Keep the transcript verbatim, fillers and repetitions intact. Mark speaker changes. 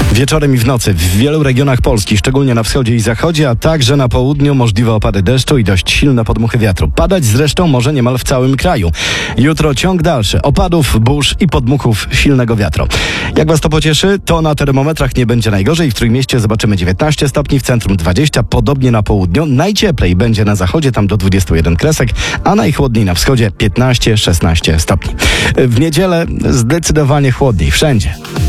Speaker 1: Wieczorem i w nocy w wielu regionach Polski, szczególnie na wschodzie i zachodzie, a także na południu możliwe opady deszczu i dość silne podmuchy wiatru. Padać zresztą może niemal w całym kraju. Jutro ciąg dalszy opadów, burz i podmuchów silnego wiatru. Jak was to pocieszy, to na termometrach nie będzie najgorzej. W Trójmieście zobaczymy dziewiętnaście stopni, w centrum dwadzieścia, podobnie na południu. Najcieplej będzie na zachodzie, tam do dwudziestu jeden kresek, a najchłodniej na wschodzie piętnaście szesnaście stopni. W niedzielę zdecydowanie chłodniej wszędzie.